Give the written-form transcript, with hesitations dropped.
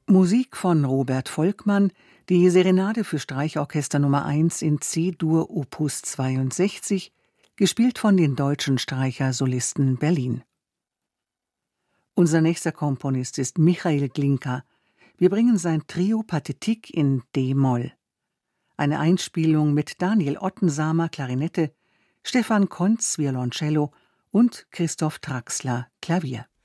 Musik von Robert Volkmann, die Serenade für Streichorchester Nummer 1 in C-Dur Opus 62, gespielt von den Deutschen Streicher-Solisten Berlin. Unser nächster Komponist ist Michael Glinka. Wir bringen sein Trio Pathétique in d-Moll. Eine Einspielung mit Daniel Ottensamer Klarinette, Stefan Kontz Violoncello und Christoph Traxler Klavier.